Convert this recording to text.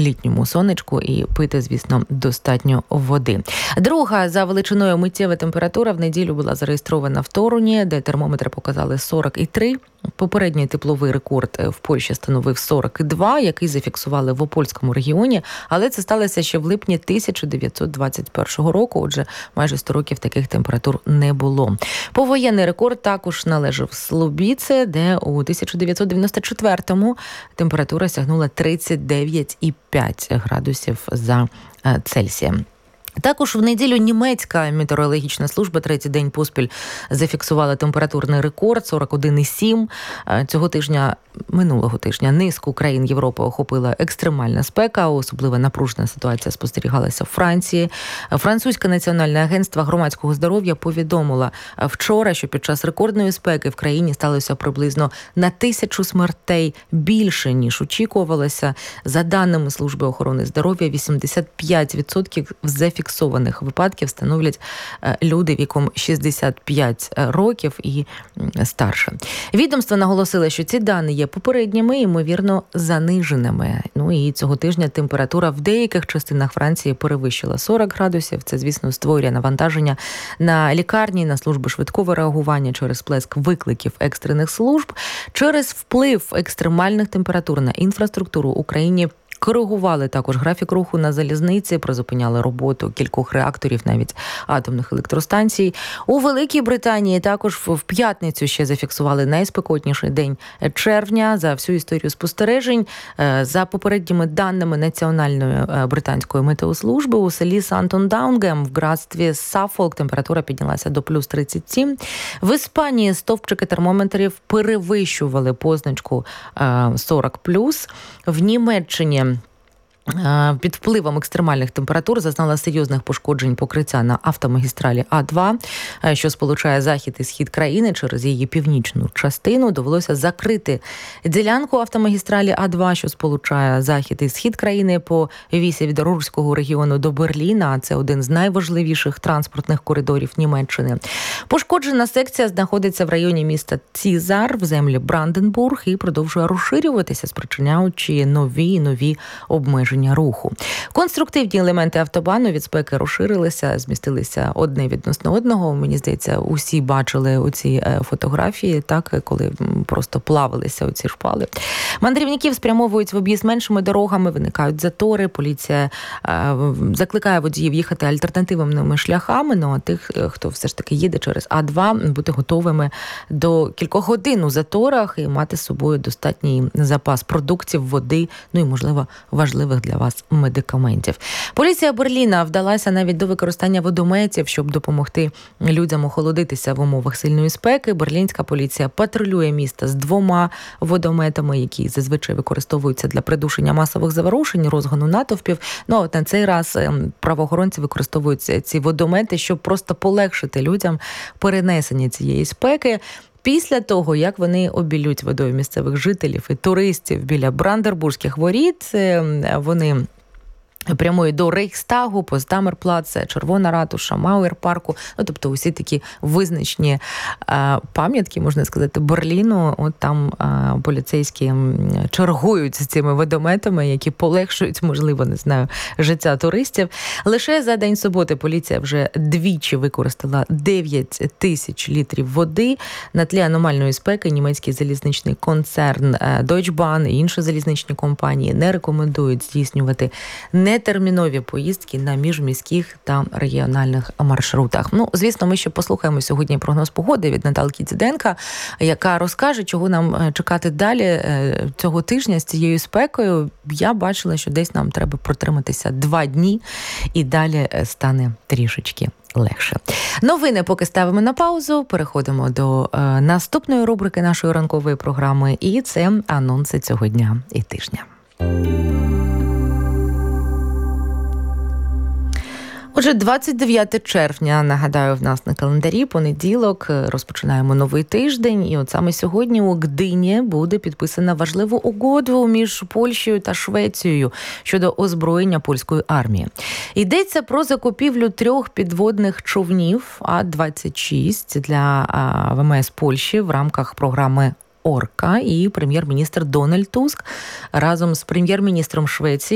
літньому сонечку і пити, звісно, достатньо води. Друга за величиною миттєва температура в неділю була зареєстрована в Торуні, де термометри показали 40,3. Попередній тепловий рекорд в Польщі становив 42, який зафіксували в Опольському регіоні, але це сталося ще в липні 1921 року, отже, майже 100 років таких температур не було. Повоєнний рекорд також належав Слобідце, де у 1994-му температура сягнула 39,5 градусів за Цельсієм. Також в неділю німецька метеорологічна служба третій день поспіль зафіксувала температурний рекорд 41,7. Минулого тижня низку країн Європи охопила екстремальна спека, особливо напружена ситуація спостерігалася в Франції. Французьке національне агентство громадського здоров'я повідомило вчора, що під час рекордної спеки в країні сталося приблизно на 1000 смертей більше, ніж очікувалося. За даними Служби охорони здоров'я, 85% зафіксованих випадків становлять люди віком 65 років і старше. Відомство наголосило, що ці дані є попередніми і, ймовірно, заниженими. І цього тижня температура в деяких частинах Франції перевищила 40 градусів. Це, звісно, створює навантаження на лікарні, на служби швидкого реагування через сплеск викликів екстрених служб. Через вплив екстремальних температур на інфраструктуру Україні коригували також графік руху на залізниці, призупиняли роботу кількох реакторів, навіть атомних електростанцій. У Великій Британії також в п'ятницю ще зафіксували найспекотніший день червня за всю історію спостережень. За попередніми даними Національної британської метеослужби, у селі Сантон-Даунгем в графстві Саффолк температура піднялася до плюс 37. В Іспанії стовпчики термометрів перевищували позначку 40+. В Німеччині під впливом екстремальних температур зазнала серйозних пошкоджень покриття на автомагістралі А2, що сполучає захід і схід країни через її північну частину. Довелося закрити ділянку автомагістралі А2, що сполучає захід і схід країни по вісі від Рурського регіону до Берліна. Це один з найважливіших транспортних коридорів Німеччини. Пошкоджена секція знаходиться в районі міста Цізар в землі Бранденбург і продовжує розширюватися, спричиняючи нові обмеження руху. Конструктивні елементи автобану від спеки розширилися, змістилися одне відносно одного. Мені здається, усі бачили оці фотографії, так, коли просто плавилися оці шпали. Мандрівників спрямовують в об'їзд меншими дорогами, виникають затори, поліція закликає водіїв їхати альтернативними шляхами, а тих, хто все ж таки їде через А2, бути готовими до кількох годин у заторах і мати з собою достатній запас продуктів, води, і, можливо, важливих для вас медикаментів. Поліція Берліна вдалася навіть до використання водометів, щоб допомогти людям охолодитися в умовах сильної спеки. Берлінська поліція патрулює місто з 2 водометами, які зазвичай використовуються для придушення масових заворушень, розгону натовпів. От на цей раз правоохоронці використовують ці водомети, щоб просто полегшити людям перенесення цієї спеки. Після того, як вони обілють водою місцевих жителів і туристів біля Бранденбурзьких воріт, вони прямують до Рейхстагу, Постдамерплац, Червона ратуша, Мауер-парку, тобто усі такі визначні пам'ятки, можна сказати, Берліну. От там поліцейські чергують з цими водометами, які полегшують, можливо, не знаю, життя туристів. Лише за день суботи поліція вже двічі використала 9 тисяч літрів води. На тлі аномальної спеки німецький залізничний концерн Deutsche Bahn і інші залізничні компанії не рекомендують здійснювати нетермінові поїздки на міжміських та регіональних маршрутах. Звісно, ми ще послухаємо сьогодні прогноз погоди від Наталки Циденка, яка розкаже, чого нам чекати далі цього тижня з цією спекою. Я бачила, що десь нам треба протриматися 2 дні і далі стане трішечки легше. Новини поки ставимо на паузу, переходимо до наступної рубрики нашої ранкової програми, і це анонси цього дня і тижня. Отже, 29 червня, нагадаю, в нас на календарі, понеділок, розпочинаємо новий тиждень. І от саме сьогодні у Гдині буде підписана важливу угоду між Польщею та Швецією щодо озброєння польської армії. Йдеться про закупівлю 3 підводних човнів А-26 для ВМС Польщі в рамках програми «Орка», і прем'єр-міністр Дональд Туск разом з прем'єр-міністром Швеції